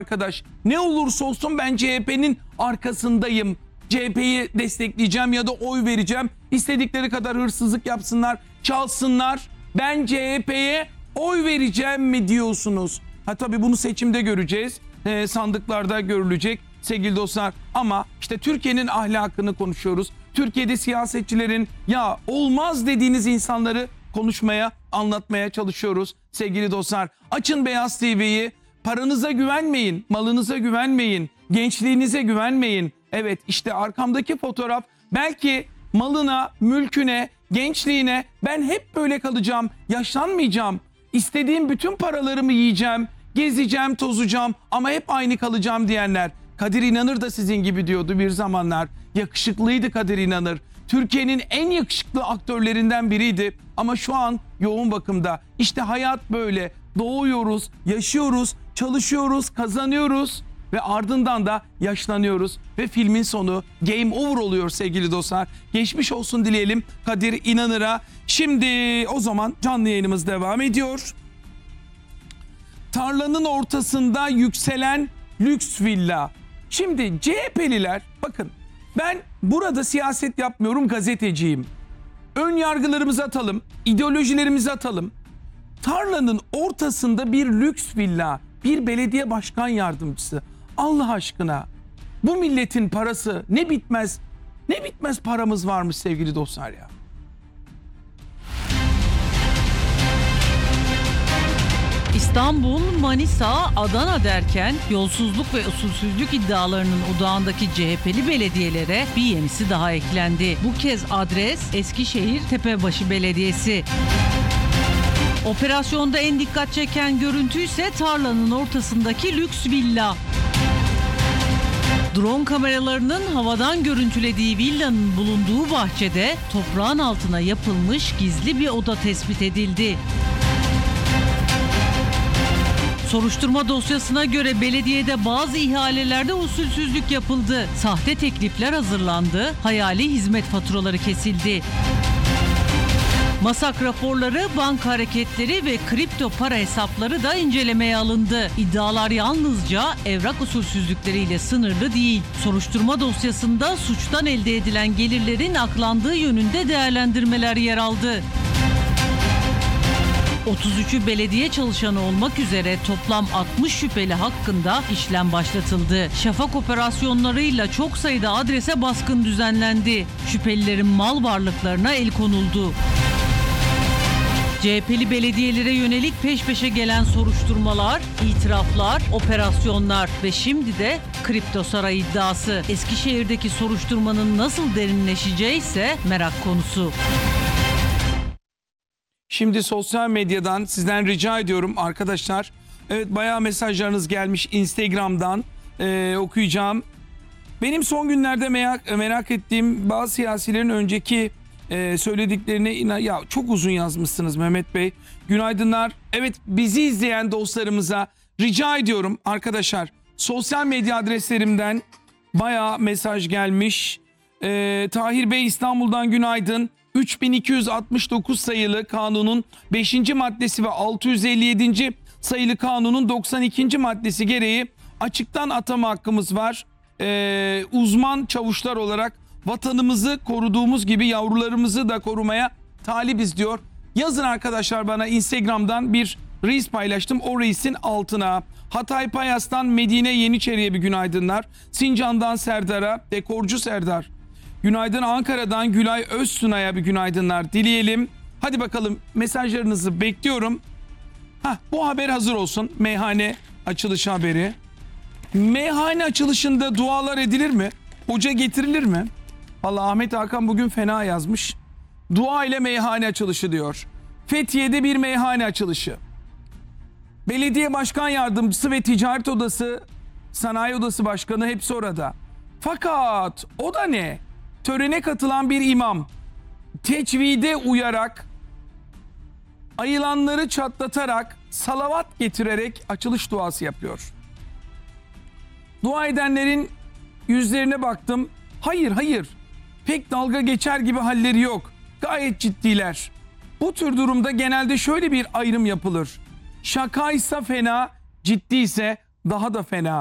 arkadaş. Ne olursa olsun ben CHP'nin arkasındayım. CHP'yi destekleyeceğim ya da oy vereceğim. İstedikleri kadar hırsızlık yapsınlar, çalsınlar. Ben CHP'ye oy vereceğim mi diyorsunuz? Ha tabii bunu seçimde göreceğiz. Sandıklarda görülecek sevgili dostlar. Ama işte Türkiye'nin ahlakını konuşuyoruz. Türkiye'de siyasetçilerin ya olmaz dediğiniz insanları konuşmaya, anlatmaya çalışıyoruz sevgili dostlar. Açın Beyaz TV'yi. Paranıza güvenmeyin, malınıza güvenmeyin, gençliğinize güvenmeyin. Evet işte arkamdaki fotoğraf belki malına, mülküne, gençliğine ben hep böyle kalacağım, yaşlanmayacağım. İstediğim bütün paralarımı yiyeceğim, gezeceğim, tozacağım ama hep aynı kalacağım diyenler. Kadir İnanır da sizin gibi diyordu bir zamanlar. Yakışıklıydı Kadir İnanır. Türkiye'nin en yakışıklı aktörlerinden biriydi ama şu an yoğun bakımda. İşte hayat böyle. Doğuyoruz, yaşıyoruz, çalışıyoruz, kazanıyoruz ve ardından da yaşlanıyoruz ve filmin sonu game over oluyor sevgili dostlar. Geçmiş olsun dileyelim Kadir İnanır'a. Şimdi o zaman canlı yayınımız devam ediyor. Tarlanın ortasında yükselen lüks villa. Şimdi CHP'liler bakın ben burada siyaset yapmıyorum, gazeteciyim. Ön yargılarımızı atalım, ideolojilerimizi atalım. Tarlanın ortasında bir lüks villa, bir belediye başkan yardımcısı. Allah aşkına bu milletin parası ne bitmez paramız varmış sevgili dostlar ya. İstanbul, Manisa, Adana derken yolsuzluk ve usulsüzlük iddialarının odağındaki CHP'li belediyelere bir yenisi daha eklendi. Bu kez adres Eskişehir Tepebaşı Belediyesi. Operasyonda en dikkat çeken görüntü ise tarlanın ortasındaki lüks villa. Drone kameralarının havadan görüntülediği villanın bulunduğu bahçede toprağın altına yapılmış gizli bir oda tespit edildi. Soruşturma dosyasına göre belediyede bazı ihalelerde usulsüzlük yapıldı. Sahte teklifler hazırlandı, hayali hizmet faturaları kesildi. Masak raporları, banka hareketleri ve kripto para hesapları da incelemeye alındı. İddialar yalnızca evrak usulsüzlükleriyle sınırlı değil. Soruşturma dosyasında suçtan elde edilen gelirlerin aklandığı yönünde değerlendirmeler yer aldı. 33'ü belediye çalışanı olmak üzere toplam 60 şüpheli hakkında işlem başlatıldı. Şafak operasyonlarıyla çok sayıda adrese baskın düzenlendi. Şüphelilerin mal varlıklarına el konuldu. CHP'li belediyelere yönelik peş peşe gelen soruşturmalar, itiraflar, operasyonlar ve şimdi de kripto saray iddiası. Eskişehir'deki soruşturmanın nasıl derinleşeceği ise merak konusu. Şimdi sosyal medyadan sizden rica ediyorum arkadaşlar. Evet bayağı mesajlarınız gelmiş Instagram'dan okuyacağım. Benim son günlerde merak ettiğim bazı siyasilerin önceki söylediklerine ya çok uzun yazmışsınız Mehmet Bey. Günaydınlar. Evet bizi izleyen dostlarımıza rica ediyorum arkadaşlar. Sosyal medya adreslerimden bayağı mesaj gelmiş. Tahir Bey İstanbul'dan günaydın. 3269 sayılı kanunun 5. maddesi ve 657. sayılı kanunun 92. maddesi gereği açıktan atama hakkımız var. Uzman çavuşlar olarak vatanımızı koruduğumuz gibi yavrularımızı da korumaya talibiz diyor. Yazın arkadaşlar bana Instagram'dan bir reels paylaştım. O reelsin altına. Hatay Payas'tan Medine Yeniçeri'ye bir günaydınlar. Sincan'dan Serdar'a, dekorcu Serdar. Günaydın. Ankara'dan Gülay Özsunay'a bir günaydınlar dileyelim. Hadi bakalım mesajlarınızı bekliyorum. Bu haber hazır olsun. Meyhane açılışı haberi. Meyhane açılışında dualar edilir mi? Hoca getirilir mi? Vallahi Ahmet Hakan bugün fena yazmış. Dua ile meyhane açılışı diyor. Fethiye'de bir meyhane açılışı. Belediye Başkan Yardımcısı ve Ticaret Odası, Sanayi Odası Başkanı hepsi orada. Fakat o da ne? Törene katılan bir imam tecvide uyarak, ayılanları çatlatarak, salavat getirerek açılış duası yapıyor. Dua edenlerin yüzlerine baktım. Hayır. Pek dalga geçer gibi halleri yok. Gayet ciddiler. Bu tür durumda genelde şöyle bir ayrım yapılır. Şakaysa fena, ciddiyse daha da fena.